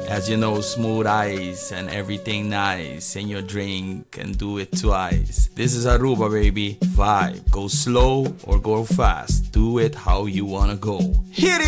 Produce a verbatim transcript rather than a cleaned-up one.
As you know, smooth eyes and everything nice in your drink and do it twice. This is Aruba, baby. Vibe. Go slow or go fast. Do it how you wanna go. Hit it!